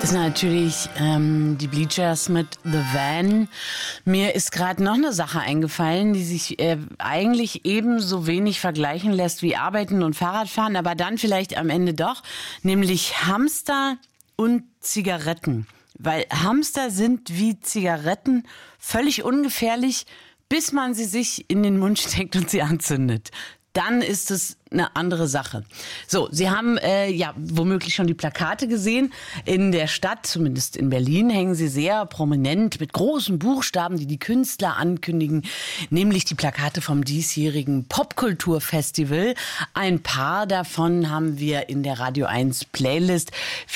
ist natürlich die Bleachers mit The Van. Mir ist gerade noch eine Sache eingefallen, die sich eigentlich ebenso wenig vergleichen lässt wie Arbeiten und Fahrradfahren, aber dann vielleicht am Ende doch, nämlich Hamster und Zigaretten. Weil Hamster sind wie Zigaretten völlig ungefährlich, bis man sie sich in den Mund steckt und sie anzündet. Dann ist es eine andere Sache. So, Sie haben womöglich schon die Plakate gesehen. In der Stadt, zumindest in Berlin, hängen sie sehr prominent mit großen Buchstaben, die die Künstler ankündigen. Nämlich die Plakate vom diesjährigen Popkulturfestival. Ein paar davon haben wir in der Radio 1 Playlist.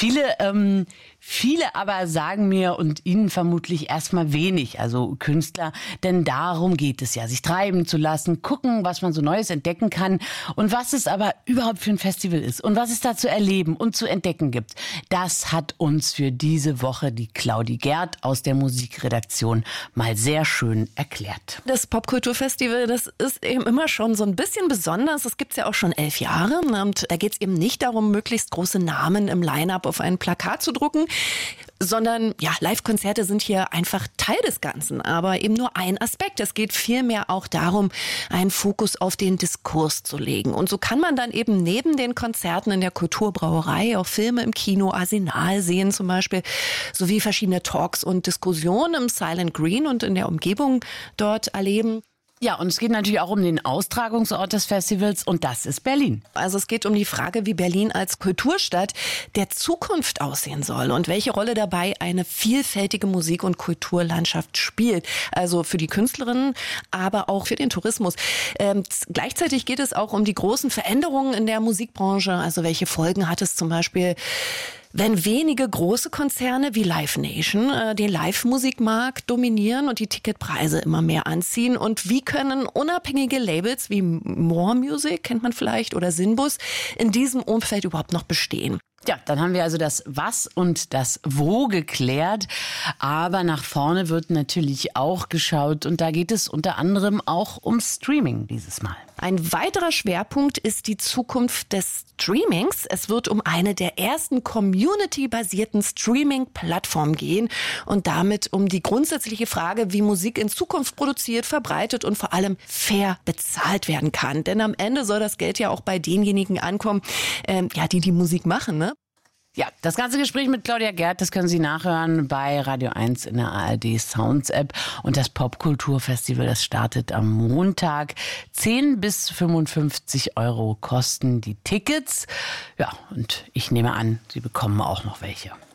Viele aber sagen mir und Ihnen vermutlich erstmal wenig, also Künstler, denn darum geht es ja, sich treiben zu lassen, gucken, was man so Neues entdecken kann und was es aber überhaupt für ein Festival ist und was es da zu erleben und zu entdecken gibt. Das hat uns für diese Woche die Claudi Gerd aus der Musikredaktion mal sehr schön erklärt. Das Popkulturfestival, das ist eben immer schon so ein bisschen besonders. Das gibt's ja auch schon 11 Jahre und da geht's eben nicht darum, möglichst große Namen im Line-Up auf ein Plakat zu drucken, sondern ja, Live-Konzerte sind hier einfach Teil des Ganzen, aber eben nur ein Aspekt. Es geht vielmehr auch darum, einen Fokus auf den Diskurs zu legen. Und so kann man dann eben neben den Konzerten in der Kulturbrauerei auch Filme im Kino Arsenal sehen zum Beispiel, sowie verschiedene Talks und Diskussionen im Silent Green und in der Umgebung dort erleben. Ja, und es geht natürlich auch um den Austragungsort des Festivals und das ist Berlin. Also es geht um die Frage, wie Berlin als Kulturstadt der Zukunft aussehen soll und welche Rolle dabei eine vielfältige Musik- und Kulturlandschaft spielt. Also für die Künstlerinnen, aber auch für den Tourismus. Gleichzeitig geht es auch um die großen Veränderungen in der Musikbranche. Also welche Folgen hat es zum Beispiel, wenn wenige große Konzerne wie Live Nation den Live-Musikmarkt dominieren und die Ticketpreise immer mehr anziehen? Und wie können unabhängige Labels wie More Music, kennt man vielleicht, oder Sinbus in diesem Umfeld überhaupt noch bestehen? Ja, dann haben wir also das Was und das Wo geklärt. Aber nach vorne wird natürlich auch geschaut. Und da geht es unter anderem auch um Streaming dieses Mal. Ein weiterer Schwerpunkt ist die Zukunft des Streamings. Es wird um eine der ersten community-basierten Streaming-Plattformen gehen und damit um die grundsätzliche Frage, wie Musik in Zukunft produziert, verbreitet und vor allem fair bezahlt werden kann. Denn am Ende soll das Geld ja auch bei denjenigen ankommen, die Musik machen, ne? Ja, das ganze Gespräch mit Claudia Gerd, das können Sie nachhören bei Radio 1 in der ARD Sounds App. Und das Popkulturfestival, das startet am Montag. 10 bis 55 € kosten die Tickets. Ja, und ich nehme an, Sie bekommen auch noch welche.